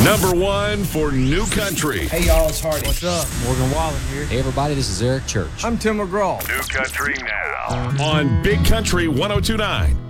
Number one for New Country. Hey, y'all, it's Hardy. What's up? Morgan Wallen here. Hey, everybody, this is Eric Church. I'm Tim McGraw. New Country now. On Big Country 102.9